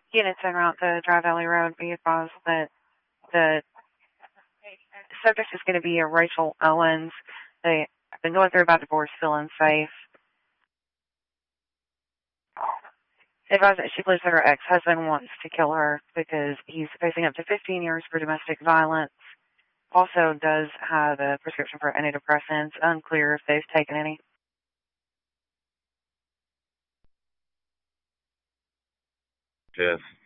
Units en route to Dry Valley Road, be advised that the subject is going to be a Rachel Owens. They have been going through about divorce, feeling safe. Advised that she believes that her ex-husband wants to kill her because he's facing up to 15 years for domestic violence. Also does have a prescription for antidepressants. Unclear if they've taken any. Yes.